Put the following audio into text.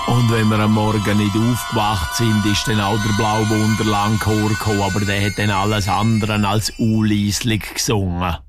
Und wenn wir am Morgen nicht aufgewacht sind, ist dann auch der Blaubunderland Chor gekommen, aber der hat dann alles andere als unleislich gesungen.